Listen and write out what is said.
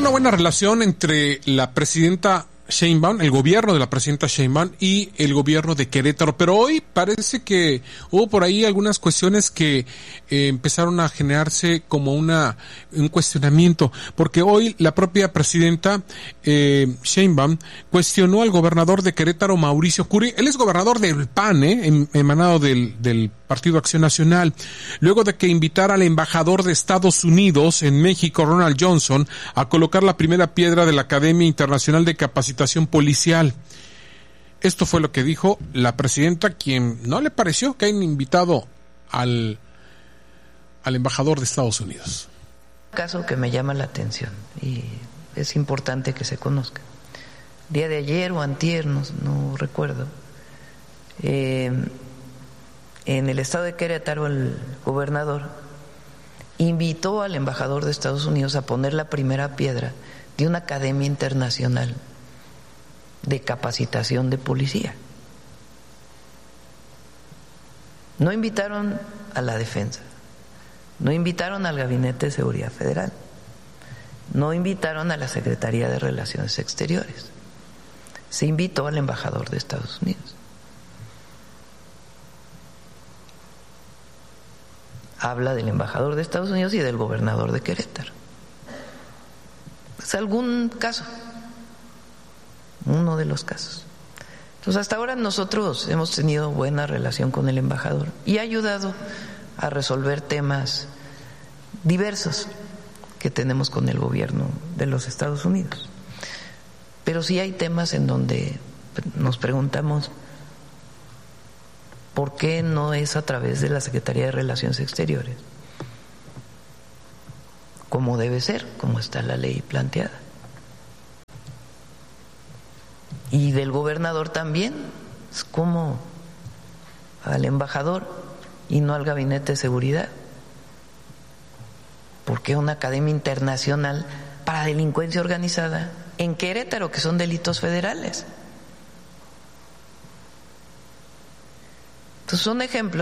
una buena relación entre la presidenta Sheinbaum, el gobierno de la presidenta Sheinbaum y el gobierno de Querétaro, pero hoy parece que hubo por ahí algunas cuestiones que empezaron a generarse como un cuestionamiento, porque hoy la propia presidenta Sheinbaum cuestionó al gobernador de Querétaro, Mauricio Curi. Él es gobernador del PAN, emanado del Partido Acción Nacional, luego de que invitara al embajador de Estados Unidos en México, Ronald Johnson, a colocar la primera piedra de la Academia Internacional de Capacitación Policial. Esto fue lo que dijo la presidenta, quien no le pareció que hayan invitado al embajador de Estados Unidos. Un caso que me llama la atención y es importante que se conozca. Día de ayer o antier, no recuerdo, en el estado de Querétaro el gobernador invitó al embajador de Estados Unidos a poner la primera piedra de una academia internacional de capacitación de policía. No invitaron a la defensa, no invitaron al Gabinete de Seguridad Federal, no invitaron a la Secretaría de Relaciones Exteriores, se invitó al embajador de Estados Unidos. Habla del embajador de Estados Unidos y del gobernador de Querétaro. Es algún caso, uno de los casos. Entonces, hasta ahora nosotros hemos tenido buena relación con el embajador y ha ayudado a resolver temas diversos que tenemos con el gobierno de los Estados Unidos. Pero sí hay temas en donde nos preguntamos ¿por qué no es a través de la Secretaría de Relaciones Exteriores? Como debe ser, como está la ley planteada. Y del gobernador también, es como al embajador y no al Gabinete de Seguridad. ¿Por qué una academia internacional para delincuencia organizada en Querétaro, que son delitos federales? Entonces son ejemplos